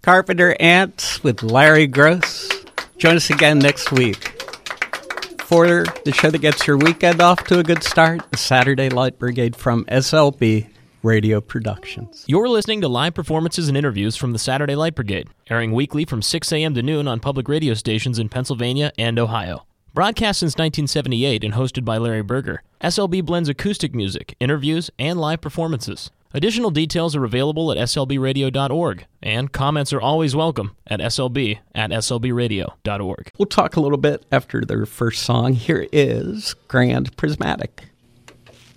Carpenter Ants with Larry Gross. Join us again next week for the show that gets your weekend off to a good start, the Saturday Light Brigade from SLB Radio Productions. You're listening to live performances and interviews from the Saturday Light Brigade, airing weekly from 6 a.m. to noon on public radio stations in Pennsylvania and Ohio. Broadcast since 1978 and hosted by Larry Berger, SLB blends acoustic music, interviews, and live performances. Additional details are available at slbradio.org, and comments are always welcome at slb@slbradio.org. We'll talk a little bit after their first song. Here is Grand Prismatic.